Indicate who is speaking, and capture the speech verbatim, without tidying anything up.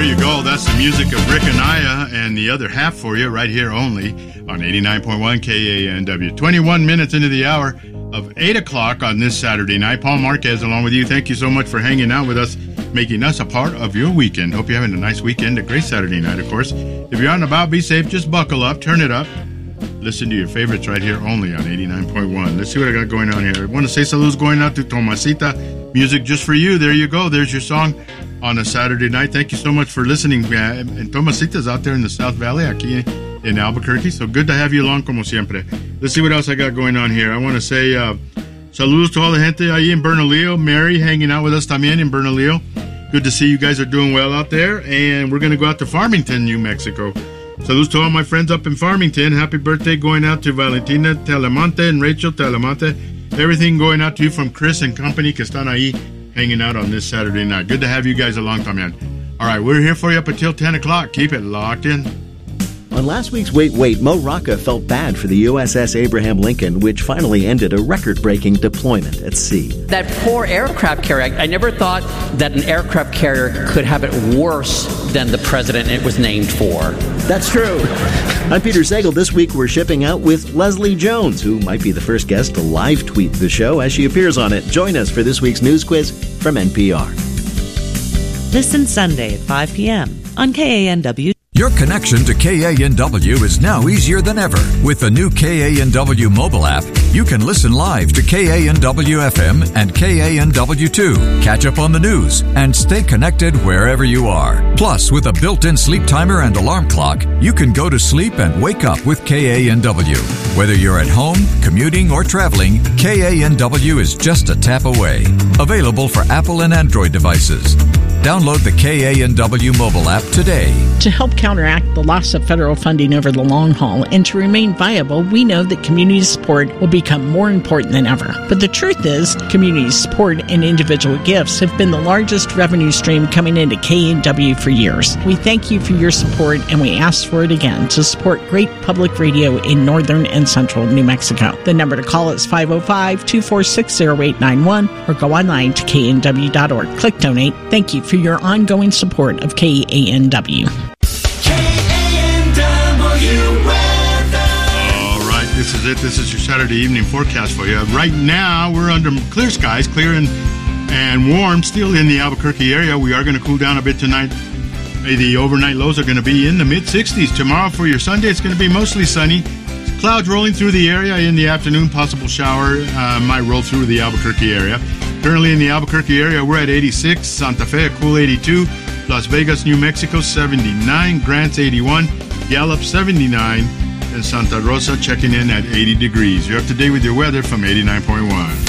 Speaker 1: you go. That's the music of Rick Anaya and the other half for you right here only on eighty-nine point one K A N W. twenty-one minutes into the hour of eight o'clock on this Saturday night. Paul Marquez along with you. Thank you so much for hanging out with us, making us a part of your weekend. Hope you're having a nice weekend, a great Saturday night, of course. If you're on about, be safe. Just buckle up, turn it up. Listen to your favorites right here only on eighty-nine point one. Let's see what I got going on here. I want to say saludos going out to Tomasita. Music just for you. There you go. There's your song on a Saturday night. Thank you so much for listening. And Tomasita's out there in the South Valley, aquí in Albuquerque. So good to have you along, como siempre. Let's see what else I got going on here. I want to say uh, saludos to all the gente ahí in Bernalillo. Mary hanging out with us también in Bernalillo. Good to see you guys are doing well out there. And we're going to go out to Farmington, New Mexico. Saludos to all my friends up in Farmington. Happy birthday going out to Valentina Telemonte and Rachel Telemonte. Everything going out to you from Chris and company que están ahí hanging out on this Saturday night. Good to have you guys along, también. All right, we're here for you up until ten o'clock. Keep it locked in.
Speaker 2: On last week's Wait Wait, Mo Rocca felt bad for the U S S Abraham Lincoln, which finally ended a record-breaking deployment at sea.
Speaker 3: That poor aircraft carrier, I never thought that an aircraft carrier could have it worse than the president it was named for.
Speaker 2: That's true. I'm Peter Sagal. This week we're shipping out with Leslie Jones, who might be the first guest to live tweet the show as she appears on it. Join us for this week's news quiz from N P R.
Speaker 4: Listen Sunday at five p.m. on K A N W.
Speaker 5: Your connection to K A N W is now easier than ever. With the new K A N W mobile app, you can listen live to K A N W F M and K A N W two, catch up on the news, and stay connected wherever you are. Plus, with a built-in sleep timer and alarm clock, you can go to sleep and wake up with K A N W. Whether you're at home, commuting, or traveling, K A N W is just a tap away. Available for Apple and Android devices. Download the K A N W mobile app today.
Speaker 6: To help counteract the loss of federal funding over the long haul and to remain viable, we know that community support will become more important than ever. But the truth is, community support and individual gifts have been the largest revenue stream coming into K A N W for years. We thank you for your support, and we ask for it again to support great public radio in northern and central New Mexico. The number to call is five oh five, two four six, oh eight nine one or go online to K N W dot org. Click Donate. Thank you for your ongoing support of K A N W.
Speaker 1: This is it. This is your Saturday evening forecast for you. Right now, we're under clear skies, clear and, and warm, still in the Albuquerque area. We are going to cool down a bit tonight. The overnight lows are going to be in the mid-sixties. Tomorrow for your Sunday, it's going to be mostly sunny. Clouds rolling through the area in the afternoon. Possible shower uh, might roll through the Albuquerque area. Currently in the Albuquerque area, we're at eighty-six. Santa Fe, a cool eighty-two. Las Vegas, New Mexico, seventy-nine. Grants, eighty-one. Gallup, seventy-nine. And Santa Rosa checking in at eighty degrees. You're up to date with your weather from eighty-nine point one.